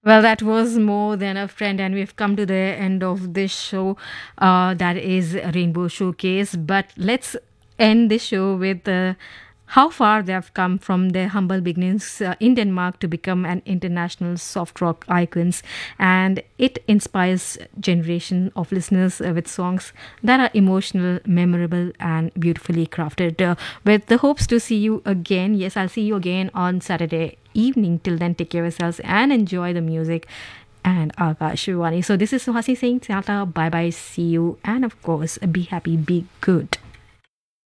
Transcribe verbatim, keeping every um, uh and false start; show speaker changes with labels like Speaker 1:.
Speaker 1: Well, that was more than a friend, and we've come to the end of this show. Uh, that is Rainbow Showcase. But let's end this show with uh, how far they have come from their humble beginnings uh, in Denmark to become an international soft rock icons, and it inspires generation of listeners uh, with songs that are emotional, memorable, and beautifully crafted. Uh, with the hopes to see you again. Yes, I'll see you again on Saturday evening. Till then, take care of yourselves and enjoy the music and Akashvani. So this is Suhasi saying Tata, bye bye, see you, and of course, be happy, be good.